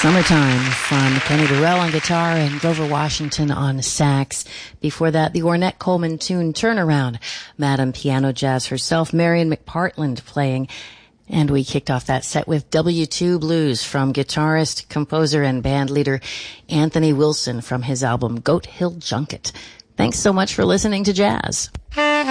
Summertime from Kenny Burrell on guitar and Grover Washington on sax. Before that, the Ornette Coleman tune Turnaround, Madam Piano Jazz herself, Marion McPartland playing. And we kicked off that set with W2 Blues from guitarist, composer, and band leader Anthony Wilson from his album Goat Hill Junket. Thanks so much for listening to Jazz.